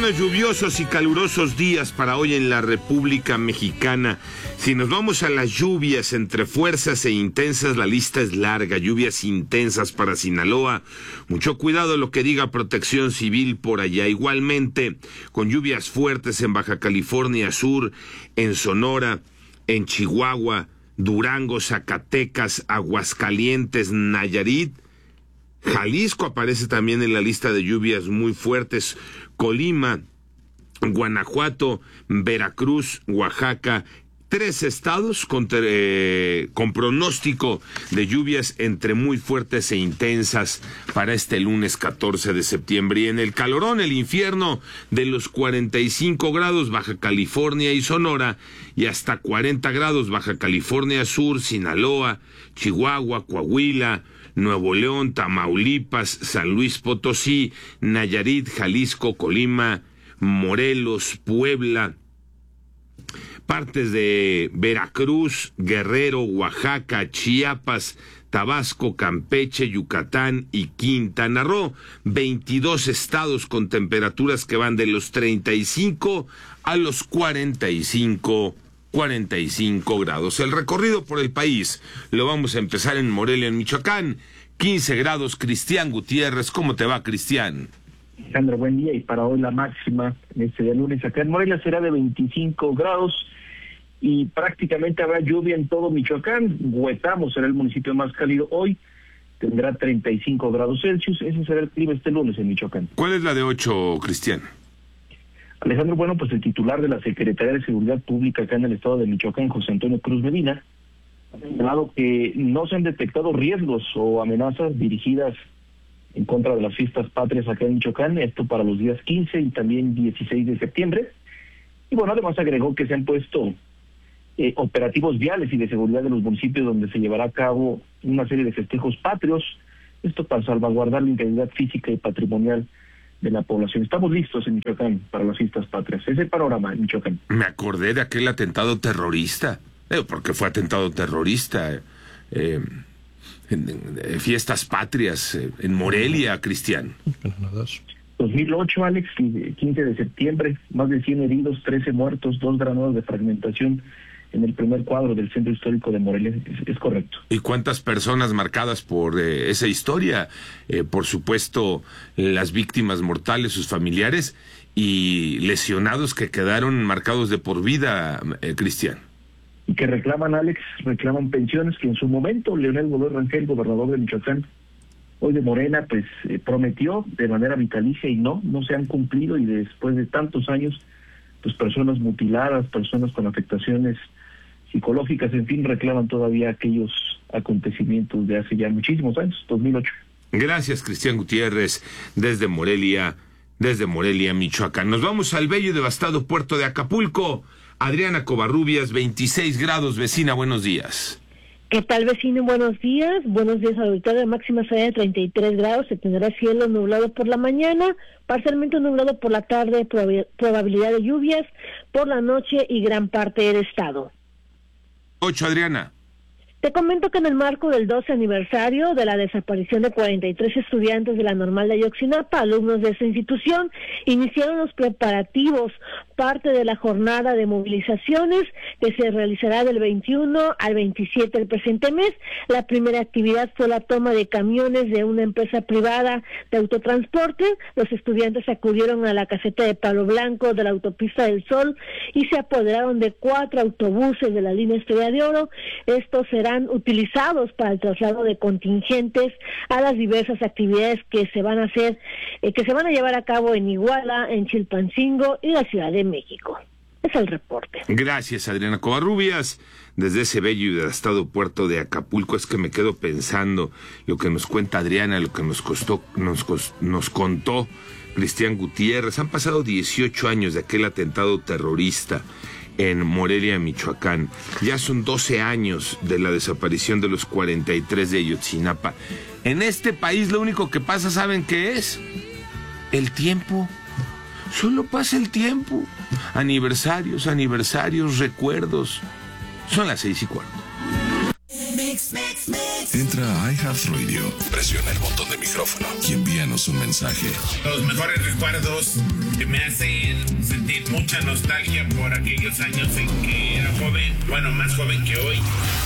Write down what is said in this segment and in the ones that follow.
buenos lluviosos y calurosos días para hoy en la República Mexicana. Si nos vamos a las lluvias entre fuertes e intensas, la lista es larga. Lluvias intensas para Sinaloa. Mucho cuidado lo que diga Protección Civil por allá. Igualmente, con lluvias fuertes en Baja California Sur, en Sonora, en Chihuahua, Durango, Zacatecas, Aguascalientes, Nayarit. Jalisco aparece también en la lista de lluvias muy fuertes. Colima, Guanajuato, Veracruz, Oaxaca. 3 estados con pronóstico de lluvias entre muy fuertes e intensas para este lunes 14 de septiembre. Y en el calorón, el infierno de los 45 grados, Baja California y Sonora, y hasta 40 grados, Baja California Sur, Sinaloa, Chihuahua, Coahuila, Nuevo León, Tamaulipas, San Luis Potosí, Nayarit, Jalisco, Colima, Morelos, Puebla, partes de Veracruz, Guerrero, Oaxaca, Chiapas, Tabasco, Campeche, Yucatán y Quintana Roo. 22 estados con temperaturas que van de los 35 a los 45 grados. El recorrido por el país lo vamos a empezar en Morelia, en Michoacán. 15 grados, Cristian Gutiérrez. ¿Cómo te va, Cristian? Alejandro, buen día. Y para hoy la máxima en este día lunes acá en Morelia será de 25 grados y prácticamente habrá lluvia en todo Michoacán. Huetamo será el municipio más cálido hoy, tendrá 35 grados Celsius. Ese será el clima este lunes en Michoacán. ¿Cuál es la de 8, Cristian? Alejandro, bueno, pues el titular de la Secretaría de Seguridad Pública acá en el estado de Michoacán, José Antonio Cruz Medina, ha señalado que no se han detectado riesgos o amenazas dirigidas en contra de las fiestas patrias acá en Michoacán, esto para los días 15 y también 16 de septiembre. Y bueno, además agregó que se han puesto operativos viales y de seguridad de los municipios donde se llevará a cabo una serie de festejos patrios, esto para salvaguardar la integridad física y patrimonial de la población. Estamos listos en Michoacán para las fiestas patrias. Ese panorama en Michoacán. Me acordé de aquel atentado terrorista, porque fue atentado terrorista, fiestas patrias en Morelia, Cristian. 2008, Alex, 15 de septiembre, más de 100 heridos, 13 muertos, 2 granadas de fragmentación en el primer cuadro del centro histórico de Morelia. Es correcto. ¿Y cuántas personas marcadas por esa historia? Por supuesto, las víctimas mortales, sus familiares y lesionados que quedaron marcados de por vida, Cristian. Y que reclaman, Alex, pensiones que en su momento Leonel Godoy Rangel, gobernador de Michoacán, hoy de Morena, pues prometió de manera vitalicia y no se han cumplido, y después de tantos años, pues personas mutiladas, personas con afectaciones psicológicas, en fin, reclaman todavía aquellos acontecimientos de hace ya muchísimos años, 2008. Gracias, Cristian Gutiérrez, desde Morelia, Michoacán. Nos vamos al bello y devastado puerto de Acapulco. Adriana Covarrubias, 26 grados, vecina, buenos días. ¿Qué tal, vecino? Buenos días. Buenos días, auditorio. Máxima será de 33 grados. Se tendrá cielo nublado por la mañana, parcialmente nublado por la tarde, probabilidad de lluvias por la noche y gran parte del estado. 8, Adriana. Te comento que en el marco del 12 aniversario de la desaparición de 43 estudiantes de la Normal de Ayotzinapa, alumnos de esa institución, iniciaron los preparativos, parte de la jornada de movilizaciones que se realizará del 21 al 27 del presente mes. La primera actividad fue la toma de camiones de una empresa privada de autotransporte. Los estudiantes acudieron a la caseta de Palo Blanco de la autopista del Sol y se apoderaron de 4 autobuses de la línea Estrella de Oro. Estos serán utilizados para el traslado de contingentes a las diversas actividades que se van a hacer, que se van a llevar a cabo en Iguala, en Chilpancingo y la Ciudad de México. Es el reporte. Gracias, Adriana Covarrubias, desde ese bello y devastado puerto de Acapulco. Es que me quedo pensando lo que nos cuenta Adriana, lo que nos contó Cristian Gutiérrez. Han pasado 18 años de aquel atentado terrorista en Morelia, Michoacán. Ya son 12 años de la desaparición de los 43 de Ayotzinapa. En este país lo único que pasa, ¿saben qué es? El tiempo. Solo pasa el tiempo. Aniversarios, recuerdos. Son las 6:15. Entra a iHeartRadio, presiona el botón de micrófono y envíanos un mensaje. Los mejores recuerdos que me hacen sentir mucha nostalgia por aquellos años en que era joven, bueno, más joven que hoy.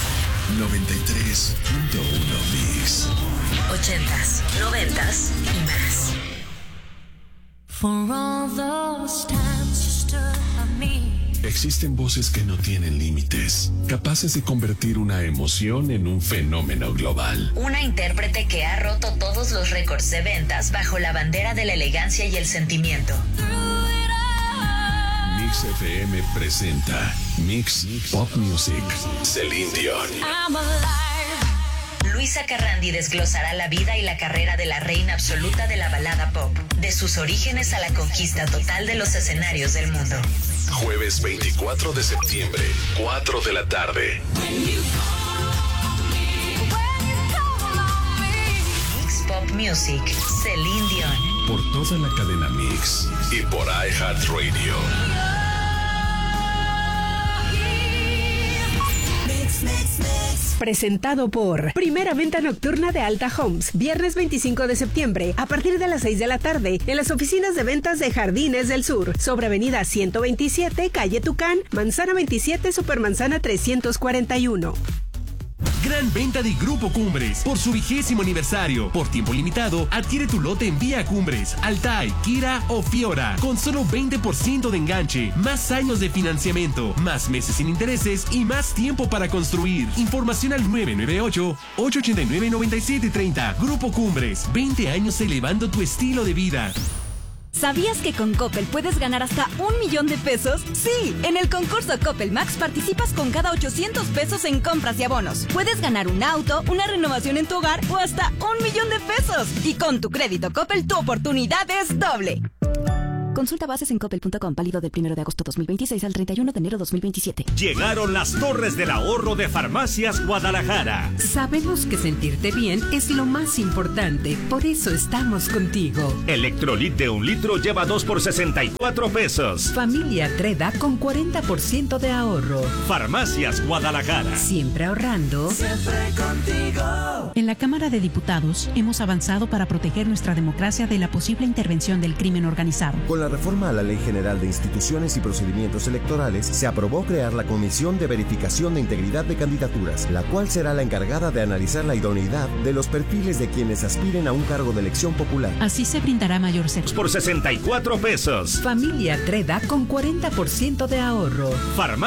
93.1 Mix. 80s, 90s y más. For all those times you stood by me. Existen voces que no tienen límites, capaces de convertir una emoción en un fenómeno global. Una intérprete que ha roto todos los récords de ventas bajo la bandera de la elegancia y el sentimiento. Mix FM presenta Mix Pop Music. Celine Dion. Luisa Carrandi desglosará la vida y la carrera de la reina absoluta de la balada pop, de sus orígenes a la conquista total de los escenarios del mundo. Jueves 24 de septiembre, 4 de la tarde. Mix Pop Music, Celine Dion. Por toda la cadena Mix y por iHeartRadio. Presentado por Primera Venta Nocturna de Alta Homes. Viernes 25 de septiembre, a partir de las 6 de la tarde, en las oficinas de ventas de Jardines del Sur, sobre Avenida 127, Calle Tucán, Manzana 27, Supermanzana 341. Gran venta de Grupo Cumbres por su 20º aniversario. Por tiempo limitado, adquiere tu lote en Vía Cumbres, Altai, Kira o Fiora, con solo 20% de enganche, más años de financiamiento, más meses sin intereses y más tiempo para construir. Información al 998-889-9730. Grupo Cumbres, 20 años elevando tu estilo de vida. ¿Sabías que con Coppel puedes ganar hasta $1,000,000 de pesos? Sí, en el concurso Coppel Max participas con cada 800 pesos en compras y abonos. Puedes ganar un auto, una renovación en tu hogar o hasta $1,000,000 de pesos. Y con tu crédito Coppel, tu oportunidad es doble. Consulta bases en coppel.com, válido del 1 de agosto 2026 al 31 de enero 2027. Llegaron las torres del ahorro de Farmacias Guadalajara. Sabemos que sentirte bien es lo más importante, por eso estamos contigo. Electrolit de 1 litro lleva 2 por 64 pesos. Familia Treda con 40% de ahorro. Farmacias Guadalajara. Siempre ahorrando. Siempre contigo. En la Cámara de Diputados hemos avanzado para proteger nuestra democracia de la posible intervención del crimen organizado. Con la reforma a la Ley General de Instituciones y Procedimientos Electorales, se aprobó crear la Comisión de Verificación de Integridad de Candidaturas, la cual será la encargada de analizar la idoneidad de los perfiles de quienes aspiren a un cargo de elección popular. Así se brindará mayor seguridad. Por 64 pesos. Familia Treda con 40% de ahorro.